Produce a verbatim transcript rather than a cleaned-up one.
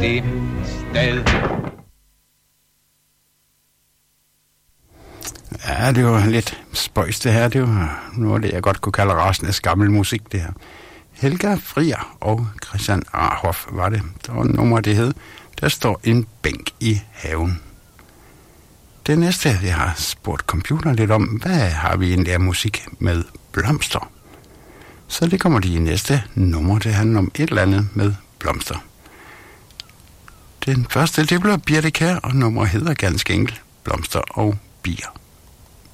det sted. Ja, det var lidt spøjs det her. Det var noget af det, jeg godt kunne kalde Rasnes gammel musik, det her. Helga Frier og Christian Arhoff var det. Der var nummer, det hed. Der står en bænk i haven. Det næste, jeg har spurgt computeren lidt om, hvad har vi egentlig af musik med blomster? Så det kommer de i næste nummer, det handler om et eller andet med blomster. Den første, det bliver Birte Kjær, og nummer hedder ganske enkelt Blomster og bier.